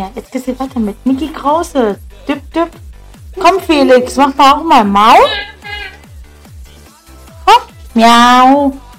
Anja. Jetzt geht's hier weiter mit Niki Krause. Düpp, düpp. Komm, Felix, mach mal auch mal Mau. Hopp, miau.